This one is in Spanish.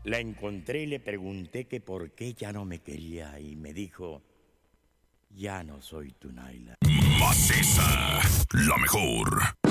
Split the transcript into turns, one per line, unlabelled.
La encontré y le pregunté que por qué ya no me quería y me dijo, ya no soy tu Naila.
Maciza, la mejor.